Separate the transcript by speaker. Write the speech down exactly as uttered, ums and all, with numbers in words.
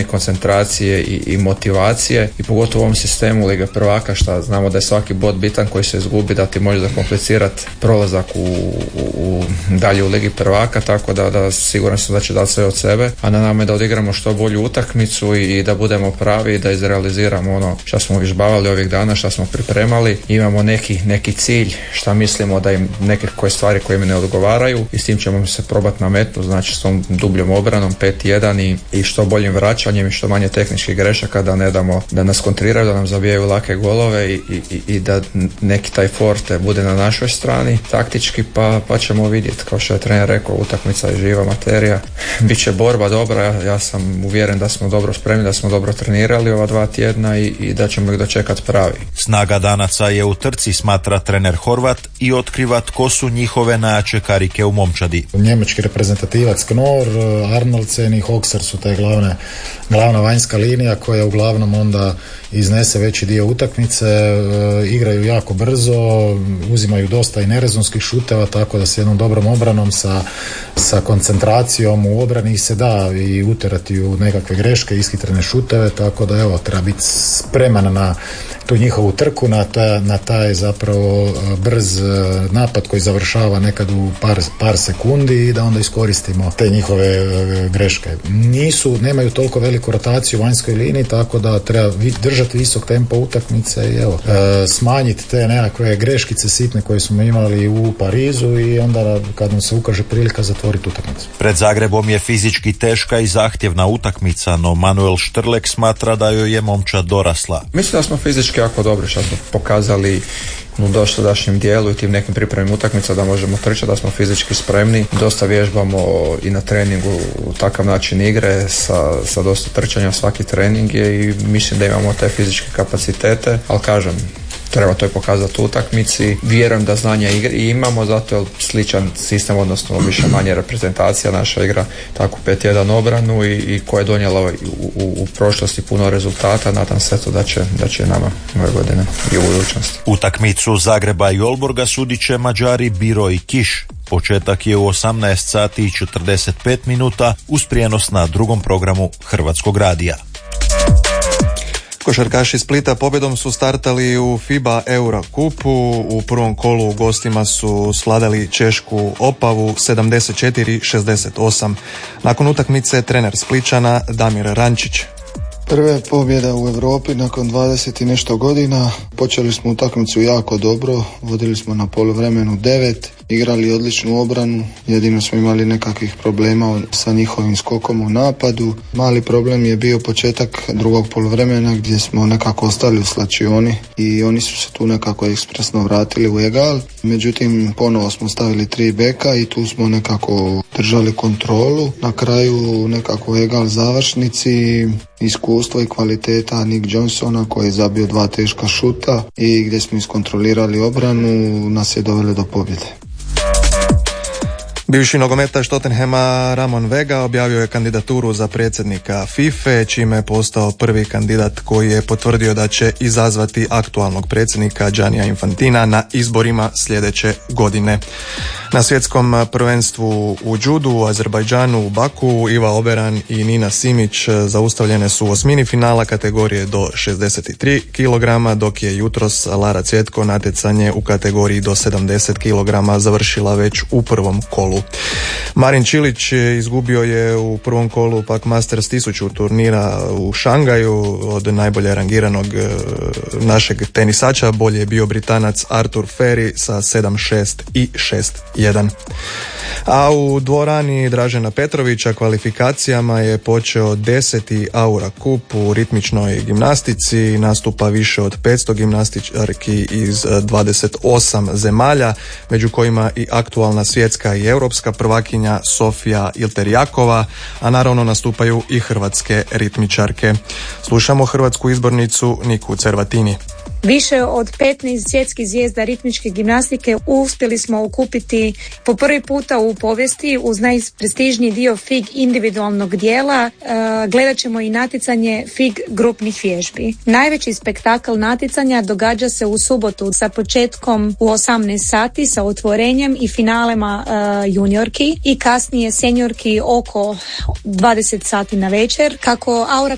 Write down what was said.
Speaker 1: koncentracije i, i motivacije i pogotovo u ovom sistemu Lige prvaka, što znamo da je svaki bod bitan koji se izgubi, da ti može zakomplicirati prolazak u, u, u dalje u Ligi prvaka, tako da, da siguran sam da će dati sve od sebe, a na nama je da odigramo što bolju utakmicu i, i da budemo pravi i da izrealiziramo ono što smo vježbavali ovih dana, što smo pripremali. Imamo neki, neki cilj šta mislimo da im neke koje stvari koje im ne odgovaraju i s tim ćemo se probati nametnuti, znači s tom dubljom obranom pet jedan i, i što boljim vraćanjem i što manje tehničkih grešaka, da ne damo da nas kontriraju, da nam zabijaju lake golove i, i, i da neki taj forte bude na našoj strani taktički, pa, pa ćemo vidjeti. Kao što je trener rekao, utakmica je živa materija, biće borba dobra, ja, ja sam uvjeren da smo dobro spremni, da smo dobro trenirali ova dva tjedna i, i da ćemo ih dočekati pravi.
Speaker 2: Snaga danaca je u trci, smatra trener Horvat, i otkriva tko su njihove najjače karike u momčadi.
Speaker 3: Njemački reprezentativac Knorr, Arnoldsen i Hoxer su te glavne, glavna vanjska linija koja uglavnom onda iznese veći dio utakmice, e, igraju jako brzo, uzimaju dosta i nerezonskih šuteva, tako da s jednom dobrom obranom, sa, sa koncentracijom u obrani se da i uterati u nekakve greške, ishitrene šuteve, tako da evo, treba biti spreman na tu njihovu trku, na, ta, na taj zapravo brz napad koji završava nekad u par, par sekundi i da onda iskoristimo te njihove greške. Nisu, nemaju toliko veliku rotaciju u vanjskoj liniji, tako da treba držati visok tempo utakmice i evo, e, smanjiti te nekakve greškice sitne koje smo imali u Parizu i onda kad nam se ukaže prilika zatvoriti utakmicu.
Speaker 2: Pred Zagrebom je fizički teška i zahtjevna utakmica, no Manuel Štrlek smatra da joj je momčad dorasla.
Speaker 1: Mislim da smo fizički jako dobri, što smo pokazali u dosadašnjem dijelu i tim nekim pripremnim utakmica da možemo trčati, da smo fizički spremni. Dosta vježbamo i na treningu u takav način igre sa, sa dosta trčanja svaki trening je i mislim da imamo te fizičke kapacitete, ali kažem, treba to i pokazati u utakmici. Vjerujem da znanja igre imamo, zato je sličan sistem, odnosno više manje reprezentacija. Naša igra tako pet jedan obranu i, i koja je donijela u, u, u prošlosti puno rezultata. Nadam se to da će, da će nama ove godine i u budućnosti.
Speaker 2: Utakmicu Zagreba i Olborga sudit će Mađari Biro i Kiš. Početak je u osamnaest sati i četrdeset pet minuta uz prijenos na drugom programu Hrvatskog radija.
Speaker 4: Košarkaši Splita pobjedom su startali u FIBA Euro kupu. U prvom kolu u gostima su svladali Češku Opavu sedamdeset četiri šezdeset osam. Nakon utakmice trener Splićana Damir Rančić.
Speaker 5: Prva pobjeda u Europi nakon dvadeset i nešto godina. Počeli smo utakmicu jako dobro, vodili smo na poluvremenu devet, igrali odličnu obranu, jedino smo imali nekakvih problema sa njihovim skokom u napadu. Mali problem je bio početak drugog poluvremena gdje smo nekako ostali u slačioni i oni su se tu nekako ekspresno vratili u egal. Međutim, ponovo smo stavili tri beka i tu smo nekako držali kontrolu. Na kraju nekako egal završnici, iskustvo i kvaliteta Nick Johnsona koji je zabio dva teška šuta i gdje smo iskontrolirali obranu nas je doveli do pobjede.
Speaker 4: Bivši nogometaš Tottenhama Ramon Vega objavio je kandidaturu za predsjednika FIFA, čime je postao prvi kandidat koji je potvrdio da će izazvati aktualnog predsjednika Giannija Infantina na izborima sljedeće godine. Na svjetskom prvenstvu u judu u Azerbajdžanu u Baku Iva Oberan i Nina Simić zaustavljene su u osmini finala kategorije do šezdeset tri kilograma, dok je jutros Lara Cvjetko natjecanje u kategoriji do sedamdeset kilograma završila već u prvom kolu. Marin Čilić izgubio je u prvom kolu pak Masters tisuću turnira u Šangaju od najbolje rangiranog našeg tenisača. Bolje je bio Britanac Artur Ferry sa sedam šest i šest jedan. A u dvorani Dražena Petrovića kvalifikacijama je počeo deseti Aura Cup u ritmičnoj gimnastici. Nastupa više od petsto gimnastičarki iz dvadeset osam zemalja, među kojima i aktualna svjetska i europska prvakinja Sofija Ilterjakova, a naravno nastupaju i hrvatske ritmičarke. Slušamo hrvatsku izbornicu Niku Cervatini.
Speaker 6: Više od petnaest svjetskih zvijezda ritmičke gimnastike uspjeli smo okupiti po prvi puta u povijesti uz najprestižniji dio F I G individualnog dijela. E, gledat ćemo i natjecanje F I G grupnih vježbi. Najveći spektakl natjecanja događa se u subotu sa početkom u osamnaest sati sa otvorenjem i finalema e, juniorki i kasnije seniorki oko dvadeset sati na večer. Kako Aura